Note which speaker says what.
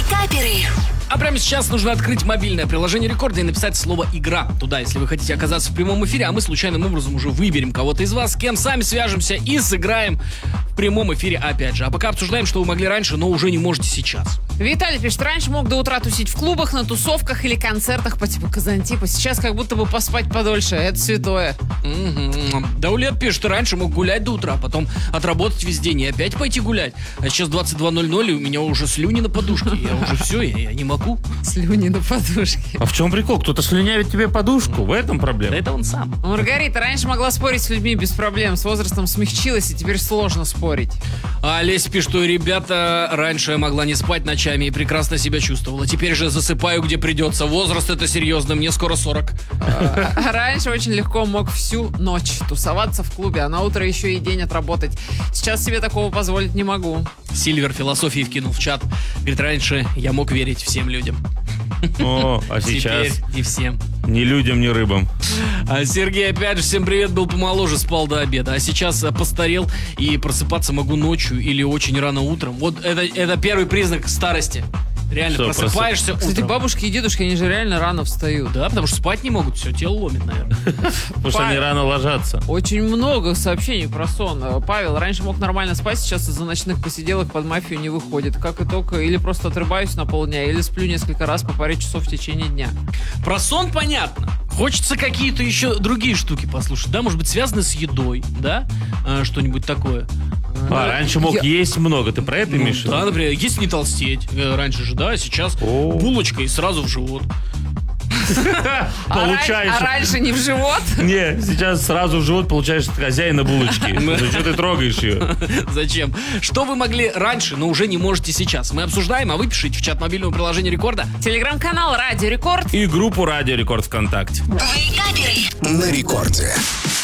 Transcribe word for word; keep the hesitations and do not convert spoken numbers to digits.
Speaker 1: Вейкаперы.
Speaker 2: А прямо сейчас нужно открыть мобильное приложение Рекорда и написать слово «Игра» туда, если вы хотите оказаться в прямом эфире, а мы случайным образом уже выберем кого-то из вас, с кем сами свяжемся и сыграем в прямом эфире опять же. А пока обсуждаем, что вы могли раньше, но уже не можете сейчас.
Speaker 3: Виталий пишет, раньше мог до утра тусить в клубах, на тусовках или концертах по типу Казантипа. Сейчас как будто бы поспать подольше, это святое.
Speaker 2: Угу. Даулет пишет, что раньше мог гулять до утра, потом отработать весь день и опять пойти гулять. А сейчас двадцать два ноль ноль, и у меня уже слюни на подушке. Я уже все, я, я не могу.
Speaker 3: Слюни на подушке.
Speaker 4: А в чем прикол? Кто-то слюнявит тебе подушку, в этом
Speaker 2: Да
Speaker 4: проблема.
Speaker 2: это он сам.
Speaker 3: Маргарита раньше могла спорить с людьми без проблем, с возрастом смягчилась, и теперь сложно спорить.
Speaker 2: А Олеся пишет, что ребята, раньше я могла не спать ночами и прекрасно себя чувствовала. Теперь же засыпаю, где придется. Возраст это серьезно, мне скоро сорок.
Speaker 3: А, а раньше очень легко мог всю ночь тусоваться в клубе, а на утро еще и день отработать. Сейчас себе такого позволить не могу.
Speaker 2: Сильвер философии вкинул в чат. Говорит, раньше я мог верить всем людям.
Speaker 4: О, а сейчас
Speaker 2: Теперь не всем.
Speaker 4: ни людям, ни рыбам.
Speaker 2: А Сергей, опять же, всем привет, был помоложе, спал до обеда. А сейчас а, постарел и просыпаться могу ночью или очень рано утром. Вот это, это первый признак старости. Реально,
Speaker 4: Что,
Speaker 2: просыпаешься
Speaker 3: Кстати,
Speaker 2: утром.
Speaker 3: бабушки и дедушки, они же реально рано встают.
Speaker 2: Да, потому что спать не могут, все, тело ломит, наверное.
Speaker 4: Потому что они рано ложатся.
Speaker 3: Очень много сообщений про сон. Павел, раньше мог нормально спать, сейчас из-за ночных посиделок под мафию не выходит. Как итог, или просто отрыбаюсь на полдня, или сплю несколько раз по паре часов в течение дня.
Speaker 2: Про сон понятно. Хочется какие-то еще другие штуки послушать, да? Может быть, связаны с едой, да? А, что-нибудь такое.
Speaker 4: А, раньше мог
Speaker 3: Я-
Speaker 4: есть много, ты про это
Speaker 2: Ну,
Speaker 4: имеешь в виду?
Speaker 2: да, например, есть не толстеть. Э, Раньше же, да, а сейчас
Speaker 4: О.
Speaker 2: булочка и сразу в живот.
Speaker 3: А, ран-
Speaker 4: Получаешь.
Speaker 3: а раньше не в живот?
Speaker 4: Не, сейчас сразу в живот получаешь от хозяина булочки. Ну что ты трогаешь ее?
Speaker 2: Зачем? Что вы могли раньше, но уже не можете сейчас? Мы обсуждаем, а вы пишите в чат мобильного приложения Рекорда.
Speaker 3: Телеграм-канал Радио Рекорд.
Speaker 4: И группу Радио Рекорд ВКонтакте.
Speaker 1: Вейкаперы.
Speaker 5: На рекорде.